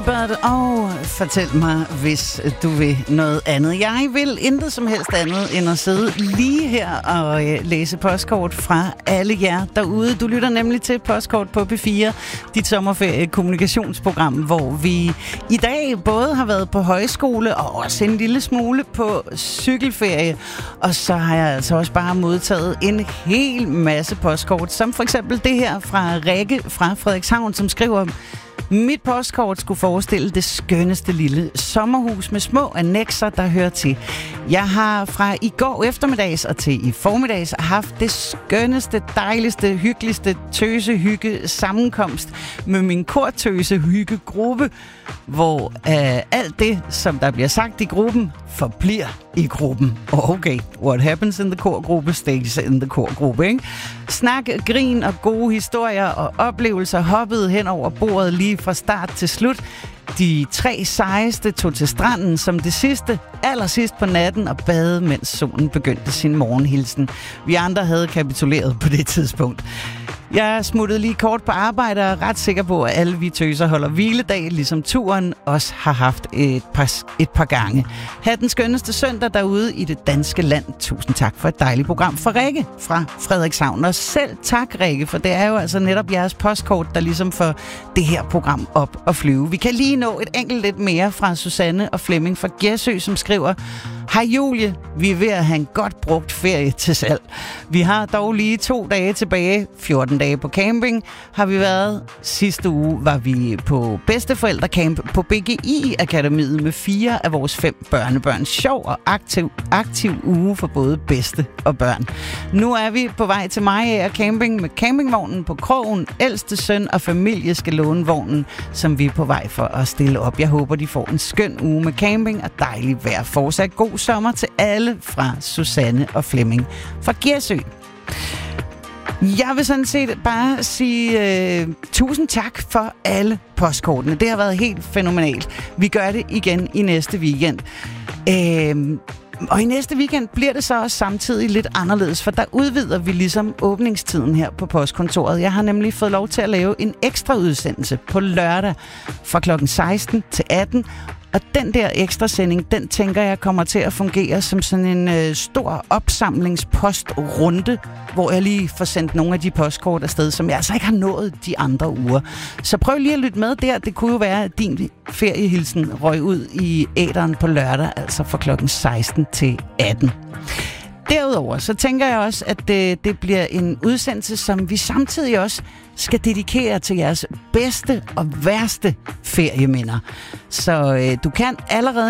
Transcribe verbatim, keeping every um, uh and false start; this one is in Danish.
Ebert, og fortæl mig, hvis du vil noget andet. Jeg vil intet som helst andet, end at sidde lige her og øh, læse postkort fra alle jer derude. Du lytter nemlig til Postkort på P fire, dit sommerferie-kommunikationsprogram, hvor vi i dag både har været på højskole og også en lille smule på cykelferie. Og så har jeg altså også bare modtaget en hel masse postkort, som for eksempel det her fra Rikke fra Frederikshavn, som skriver: mit postkort skulle forestille det skønneste lille sommerhus med små annekser, der hører til. Jeg har fra i går eftermiddags og til i formiddags haft det skønneste, dejligste, hyggeligste tøsehygge sammenkomst med min kortøsehyggegruppe, hvor øh, alt det, som der bliver sagt i gruppen, forbliver i gruppen. Okay, what happens in the korgruppe stays in the korgruppe, ikke? Snak, grin og gode historier og oplevelser hoppede hen over bordet lige fra start til slut. De tre sejeste tog til stranden som det sidste, allersidst på natten og badede, mens solen begyndte sin morgenhilsen. Vi andre havde kapituleret på det tidspunkt. Jeg smuttede lige kort på arbejde og er ret sikker på, at alle vi tøser holder hviledag, ligesom turen også har haft et par, et par gange. Ha' den skønneste søndag derude i det danske land. Tusind tak for et dejligt program fra Rikke fra Frederikshavn. Og selv tak, Rikke, for det er jo altså netop jeres postkort, der ligesom får det her program op og flyve. Vi kan lige nå et enkelt lidt mere fra Susanne og Flemming fra Gjersø, som skriver: hej Julie, vi er ved at have en godt brugt ferie til salg. Vi har dog lige to dage tilbage, fjorten dage på camping har vi været. Sidste uge var vi på bedsteforældrecamp på B G I-akademiet med fire af vores fem børnebørn. Sjov og aktiv, aktiv uge for både bedste og børn. Nu er vi på vej til Mariager Camping med campingvognen på krogen. Ældste søn og familie skal låne vognen, som vi er på vej for at stille op. Jeg håber, de får en skøn uge med camping og dejligt vejr. Fortsat god sommer til alle fra Susanne og Flemming fra Gjersø. Jeg vil sådan set bare sige øh, tusind tak for alle postkortene. Det har været helt fænomenalt. Vi gør det igen i næste weekend. Øh, og i næste weekend bliver det så også samtidig lidt anderledes, for der udvider vi ligesom åbningstiden her på postkontoret. Jeg har nemlig fået lov til at lave en ekstra udsendelse på lørdag fra klokken seksten til atten. Og den der ekstra sending, den tænker jeg kommer til at fungere som sådan en øh, stor opsamlingspostrunde, hvor jeg lige får sendt nogle af de postkort afsted, som jeg altså ikke har nået de andre uger. Så prøv lige at lytte med der. Det kunne jo være, at din feriehilsen røg ud i æteren på lørdag, altså fra klokken seksten til atten. Derudover så tænker jeg også, at det, det bliver en udsendelse, som vi samtidig også skal dedikere til jeres bedste og værste ferieminder. Så øh, du kan allerede